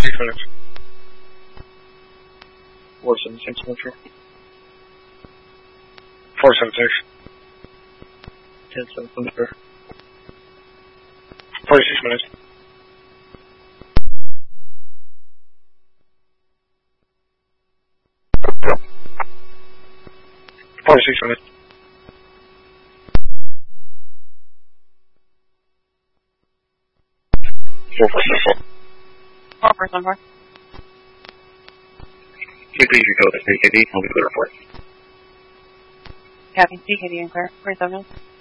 46 minutes. 476 metro. 476. 10 center. 46 minutes. Go. 46 minutes. Four four six four. 474. Please go to CKD. I'll be clear for it. Copy. CKD and clear. 47 minutes.